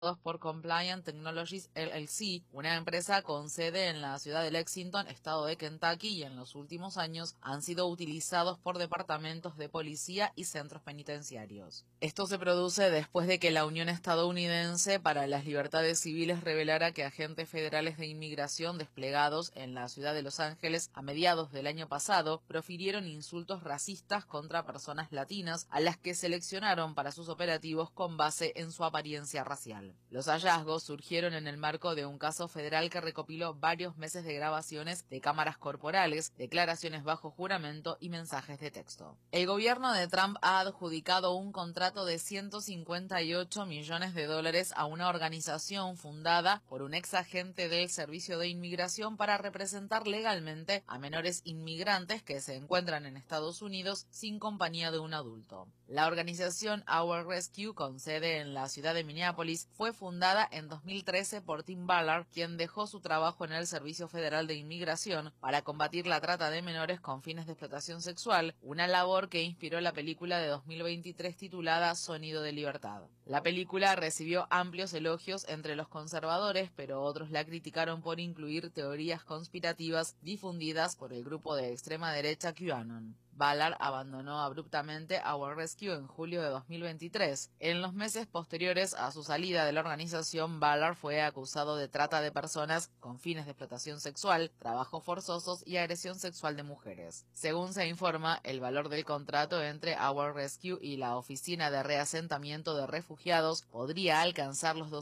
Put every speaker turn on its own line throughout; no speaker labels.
por Compliant Technologies LLC, una empresa con sede en la ciudad de Lexington, estado de Kentucky, y en los últimos años han sido utilizados por departamentos de policía y centros penitenciarios. Esto se produce después de que la Unión Estadounidense para las Libertades Civiles revelara que agentes federales de inmigración desplegados en la ciudad de Los Ángeles a mediados del año pasado profirieron insultos racistas contra personas latinas a las que seleccionaron para sus operativos con base en su apariencia racial. Los hallazgos surgieron en el marco de un caso federal que recopiló varios meses de grabaciones de cámaras corporales, declaraciones bajo juramento y mensajes de texto. El gobierno de Trump ha adjudicado un contrato de $158 millones a una organización fundada por un ex agente del Servicio de Inmigración para representar legalmente a menores inmigrantes que se encuentran en Estados Unidos sin compañía de un adulto. La organización Our Rescue, con sede en la ciudad de Minneapolis, fue fundada en 2013 por Tim Ballard, quien dejó su trabajo en el Servicio Federal de Inmigración para combatir la trata de menores con fines de explotación sexual, una labor que inspiró la película de 2023 titulada Sonido de Libertad. La película recibió amplios elogios entre los conservadores, pero otros la criticaron por incluir teorías conspirativas difundidas por el grupo de extrema derecha QAnon. Ballard abandonó abruptamente Our Rescue en julio de 2023. En los meses posteriores a su salida de la organización, Ballard fue acusado de trata de personas con fines de explotación sexual, trabajos forzosos y agresión sexual de mujeres. Según se informa, el valor del contrato entre Our Rescue y la Oficina de Reasentamiento de Refugiados podría alcanzar los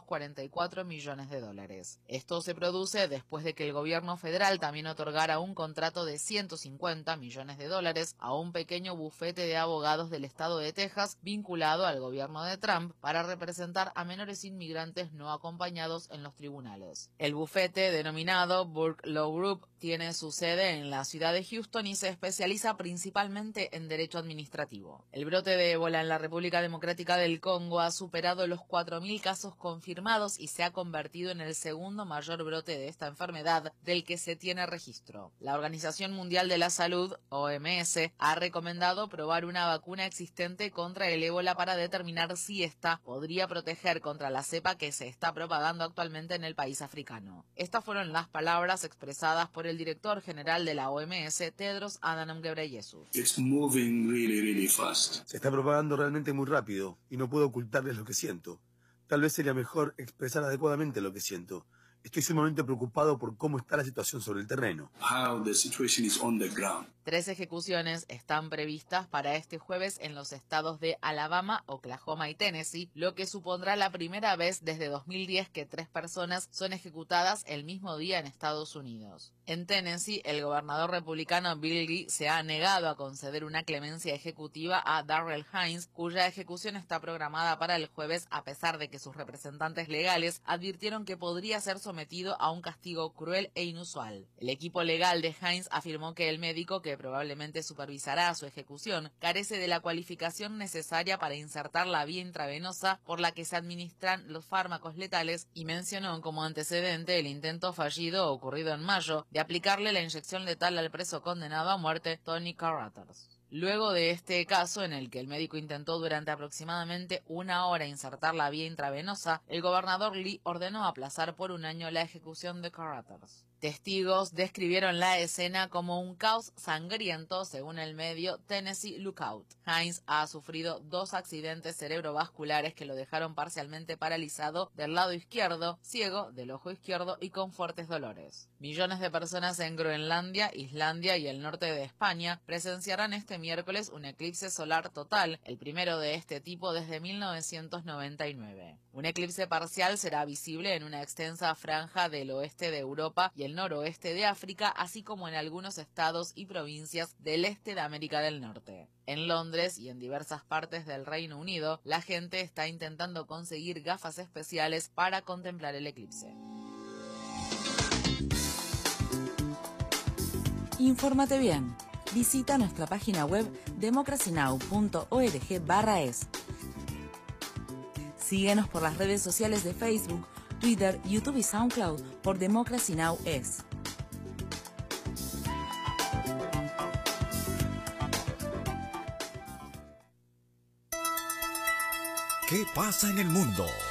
$244 millones. Esto se produce después de que el gobierno federal también otorgara un contrato de $150 millones a un pequeño bufete de abogados del estado de Texas vinculado al gobierno de Trump para representar a menores inmigrantes no acompañados en los tribunales. El bufete, denominado Burke Law Group, tiene su sede en la ciudad de Houston y se especializa principalmente en derecho administrativo. El brote de ébola en la República Democrática del Congo ha superado los 4.000 casos confirmados y se ha convertido en el segundo mayor brote de esta enfermedad del que se tiene registro. La Organización Mundial de la Salud, OMS, ha recomendado probar una vacuna existente contra el ébola para determinar si esta podría proteger contra la cepa que se está propagando actualmente en el país africano. Estas fueron las palabras expresadas por el director general de la OMS, Tedros Adhanom Ghebreyesus.
It's moving really fast.
Se está propagando realmente muy rápido y no puedo ocultarles lo que siento. Tal vez sería mejor expresar adecuadamente lo que siento. Estoy sumamente preocupado por cómo está la situación sobre el terreno.
How the situation is on the ground.
3 ejecuciones están previstas para este jueves en los estados de Alabama, Oklahoma y Tennessee, lo que supondrá la primera vez desde 2010 que 3 personas son ejecutadas el mismo día en Estados Unidos. En Tennessee, el gobernador republicano Bill Lee se ha negado a conceder una clemencia ejecutiva a Darrell Hines, cuya ejecución está programada para el jueves a pesar de que sus representantes legales advirtieron que podría ser sometido a un castigo cruel e inusual. El equipo legal de Hines afirmó que el médico que probablemente supervisará su ejecución carece de la cualificación necesaria para insertar la vía intravenosa por la que se administran los fármacos letales y mencionó como antecedente el intento fallido ocurrido en mayo de aplicarle la inyección letal al preso condenado a muerte Tony Carruthers. Luego de este caso, en el que el médico intentó durante aproximadamente 1 hora insertar la vía intravenosa, el gobernador Lee ordenó aplazar por 1 año la ejecución de Carruthers. Testigos describieron la escena como un caos sangriento, según el medio Tennessee Lookout. Hines ha sufrido 2 accidentes cerebrovasculares que lo dejaron parcialmente paralizado del lado izquierdo, ciego del ojo izquierdo y con fuertes dolores. Millones de personas en Groenlandia, Islandia y el norte de España presenciarán este miércoles un eclipse solar total, el primero de este tipo desde 1999. Un eclipse parcial será visible en una extensa franja del oeste de Europa y el noroeste de África, así como en algunos estados y provincias del este de América del Norte. En Londres y en diversas partes del Reino Unido, la gente está intentando conseguir gafas especiales para contemplar el eclipse.
Infórmate bien. Visita nuestra página web democracynow.org/es. Síguenos por las redes sociales de Facebook, Twitter, YouTube y SoundCloud por Democracy Now! Es.
¿Qué pasa en el mundo?